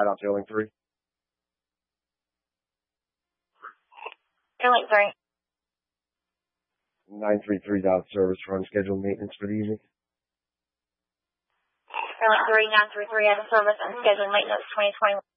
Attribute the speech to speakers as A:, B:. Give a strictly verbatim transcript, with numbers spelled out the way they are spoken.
A: out to Airlink three.
B: Airlink three.
A: nine three three dot service for unscheduled maintenance for the evening.
B: Airlink three, nine three three out of service, unscheduled maintenance twenty twenty-one.